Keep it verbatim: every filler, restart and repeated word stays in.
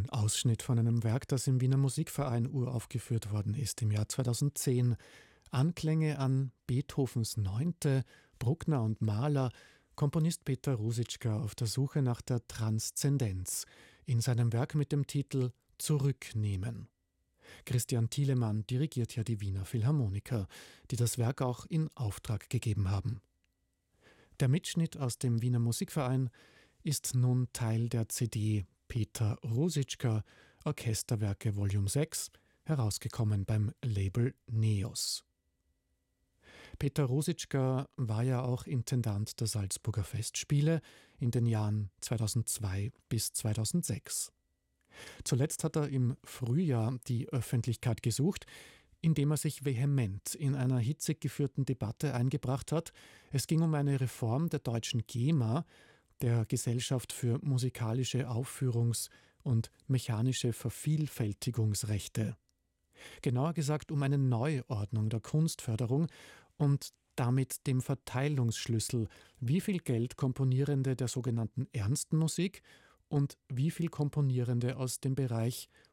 Ein Ausschnitt von einem Werk, das im Wiener Musikverein uraufgeführt worden ist im Jahr zweitausendzehn. Anklänge an Beethovens Neunte, Bruckner und Mahler, Komponist Peter Ruzicka auf der Suche nach der Transzendenz in seinem Werk mit dem Titel Zurücknehmen. Christian Thielemann dirigiert ja die Wiener Philharmoniker, die das Werk auch in Auftrag gegeben haben. Der Mitschnitt aus dem Wiener Musikverein ist nun Teil der C D Peter Ruzicka, Orchesterwerke Volume sechs, herausgekommen beim Label Neos. Peter Ruzicka war ja auch Intendant der Salzburger Festspiele in den Jahren zweitausendzwei bis zweitausendsechs. Zuletzt hat er im Frühjahr die Öffentlichkeit gesucht, indem er sich vehement in einer hitzig geführten Debatte eingebracht hat. Es ging um eine Reform der deutschen GEMA, der Gesellschaft für musikalische Aufführungs- und mechanische Vervielfältigungsrechte. Genauer gesagt um eine Neuordnung der Kunstförderung und damit dem Verteilungsschlüssel, wie viel Geld Komponierende der sogenannten ernsten Musik und wie viel Komponierende aus dem Bereich